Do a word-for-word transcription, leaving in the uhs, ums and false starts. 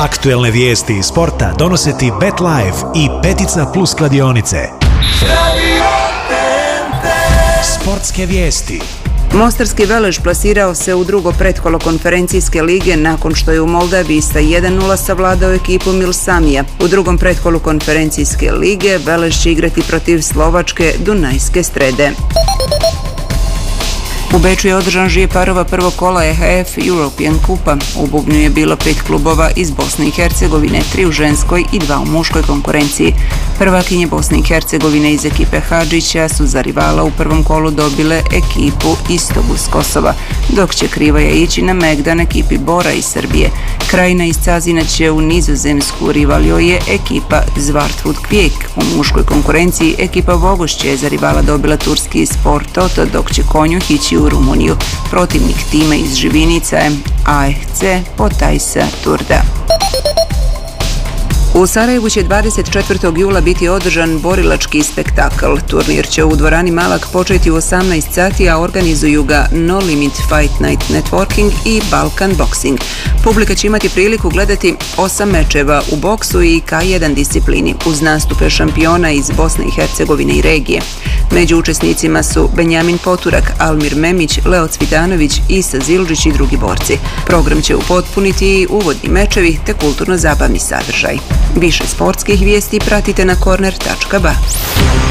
Aktuelne vijesti iz sporta donose ti BetLife i Petica Plus kladionice. Sportske vijesti. Mostarski Velež plasirao se u drugo pretkolo konferencijske lige nakon što je u Moldaviji sa jedan nula savladao ekipu Milsamija. U drugom pretkolu konferencijske lige Velež će igrati protiv slovačke Dunajske Strede. U Beču je održan žije parova prvog kola E H F European Kupa. U bubnju je bilo pet klubova iz Bosne i Hercegovine, tri u ženskoj i dva u muškoj konkurenciji. Prvakinje Bosne i Hercegovine iz ekipe Hadžića su za rivala u prvom kolu dobile ekipu Istogu s Kosova, dok će Krivaja ići na Megdan ekipi Bora iz Srbije. Krajina iz Cazina će u Nizozemsku, rivalio je ekipa Zwartwood Kvijek. U muškoj konkurenciji ekipa Vogošće je za rivala dobila turski Sport Toto, dok će Konjuh ići u Rumuniju. Protivnik tima iz Živinica je A F C Potajsa Turda. U Sarajevu će dvadeset četvrtog jula biti održan borilački spektakl. Turnir će u dvorani Malak početi u osamnaest sati, a organizuju ga No Limit Fight Night Networking i Balkan Boxing. Publika će imati priliku gledati osam mečeva u boksu i K jedan disciplini, uz nastupe šampiona iz Bosne i Hercegovine i regije. Među učesnicima su Benjamin Poturak, Almir Memić, Leo Cvitanović, Isa Zildžić i drugi borci. Program će upotpuniti i uvodni mečevi te kulturno-zabavni sadržaj. Više sportskih vijesti pratite na korner tačka ba.